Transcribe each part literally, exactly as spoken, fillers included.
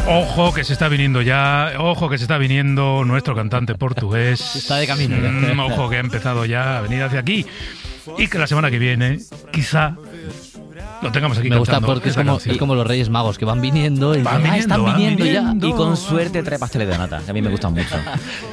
Ojo que se está viniendo ya, ojo que se está viniendo nuestro cantante portugués. Está de camino. Mm, ojo que ha empezado ya a venir hacia aquí. Y que la semana que viene, quizá, lo tengamos aquí Me gusta cantando porque es esa como, canción. es como los Reyes Magos que van viniendo y Van dicen, viniendo, ah, están van viniendo, viniendo. ya. Y con suerte trae pasteles de nata, que a mí me gustan mucho.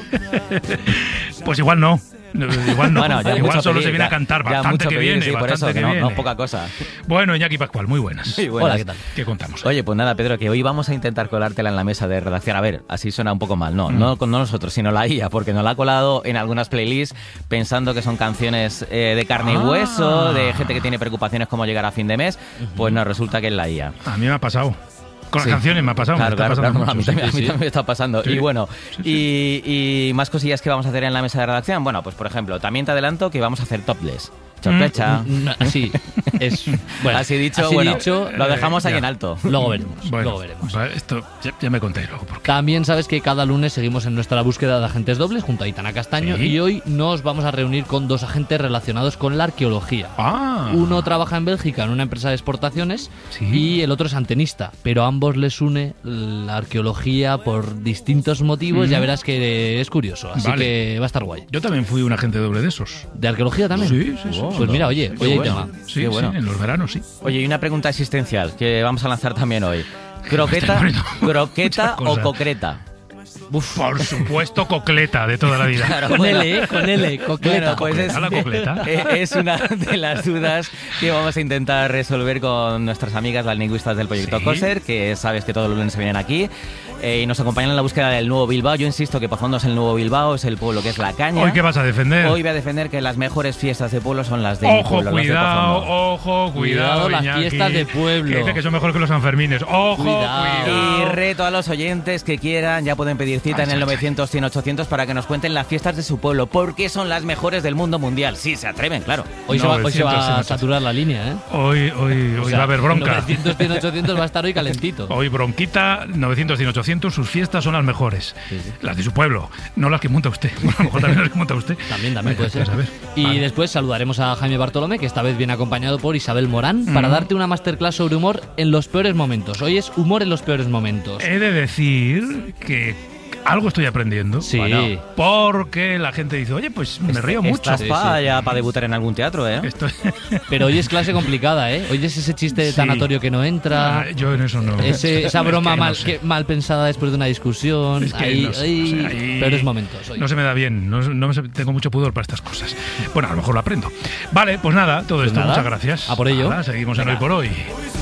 Pues igual no. Igual no. Bueno, ya igual mucho solo pedir, se viene ya- a cantar ya bastante mucho que pedir, viene. sí, por bastante eso, que que no, viene. no es poca cosa. Bueno, Iñaki Pascual, muy buenas. Muy buenas. Hola, ¿qué tal? ¿Qué contamos? Oye, pues nada, Pedro, que hoy vamos a intentar colártela en la mesa de redacción. A ver, así suena un poco mal. No, Mm. no con no nosotros, sino la I A, porque nos la ha colado en algunas playlists pensando que son canciones eh, de carne y Ah. hueso, de gente que tiene preocupaciones como llegar a fin de mes. Pues no, resulta que es la I A. A mí me ha pasado. Con Sí. las canciones me ha pasado. Claro, me está claro, pasando claro, a mí mucho, también, sí. a mí sí. también me está pasando. Sí. Y bueno, Sí, sí. Y, y más cosillas que vamos a hacer en la mesa de redacción. Bueno, pues por ejemplo, también te adelanto que vamos a hacer topless. Sorpresa. No, sí, es. Bueno, así dicho, así bueno, dicho, lo dejamos ahí ya. en alto. luego veremos. Bueno, luego veremos. va, esto ya, ya me conté luego. Porque... También sabes que cada lunes seguimos en nuestra búsqueda de agentes dobles junto a Aitana Castaño Sí. y hoy nos vamos a reunir con dos agentes relacionados con la arqueología. Ah. Uno trabaja en Bélgica en una empresa de exportaciones Sí. y el otro es antenista, pero a ambos les une la arqueología por distintos motivos. Mm. Ya verás que es curioso, así Vale. que va a estar guay. Yo también fui un agente doble de esos. ¿De arqueología también? Sí, sí, sí. Pues sí. mira, oye, Qué oye, hay bueno. tema. Sí, Qué bueno. sí, en los veranos sí. Oye, y una pregunta existencial que vamos a lanzar también hoy. Me ¿Croqueta, estáis poniendo croqueta muchas o cosas. concreta? Por supuesto, cocleta de toda la vida. Claro, Con bueno. L, ¿eh? Con L, cocleta. Bueno, pues es, ¿A la cocleta? es una de las dudas que vamos a intentar resolver con nuestras amigas las lingüistas del proyecto Sí. COSER, que sabes que todos los lunes se vienen aquí eh, y nos acompañan en la búsqueda del nuevo Bilbao. Yo insisto que Pozondo es el nuevo Bilbao, es el pueblo que es la caña. ¿Hoy qué vas a defender? Hoy voy a defender que las mejores fiestas de pueblo son las de mi Ojo, pueblo, las de cuidado, Pozondo. ojo, cuidado, Cuidado, las Iñaki, fiestas de pueblo. Que dice que son mejor que los Sanfermines. Ojo, Cuidado. cuidado. Y reto a los oyentes que quieran, ya pueden pedir cita en el novecientos, cien, ochocientos para que nos cuenten las fiestas de su pueblo, porque son las mejores del mundo mundial. Sí, se atreven, claro. Hoy, se va, hoy se va a novecientos, saturar la línea, ¿eh? Hoy, hoy, hoy O sea, va a haber bronca. novecientos, cien, ochocientos va a estar hoy calentito. Hoy bronquita, novecientos, cien, ochocientos, sus fiestas son las mejores. Sí, sí. Las de su pueblo, no las que monta usted. Bueno, a lo mejor también las que monta usted. También, también Vaya, puede ser. a ver. Y Vale. después saludaremos a Jaime Bartolomé, que esta vez viene acompañado por Isabel Morán, para Mm. darte una masterclass sobre humor en los peores momentos. Hoy es humor en los peores momentos. He de decir que algo estoy aprendiendo. Sí. Bueno. Porque la gente dice, oye, pues me río mucho. Estás Sí, para sí. ya para debutar en algún teatro, ¿eh? Estoy... Pero hoy es clase complicada, ¿eh? Hoy es ese chiste Sí. tanatorio que no entra. Ah, Yo en eso no. Ese- esa Es broma que no mal, sé. que- mal pensada después de una discusión. Es que ahí, no sé, ahí- o sea, ahí peores momentos. Hoy. No se me da bien, no, no me sé- tengo mucho pudor para estas cosas. Bueno, a lo mejor lo aprendo. Vale, pues nada, todo Pues esto, nada, muchas gracias. a por ello. Nada, seguimos en Venga. Hoy por Hoy.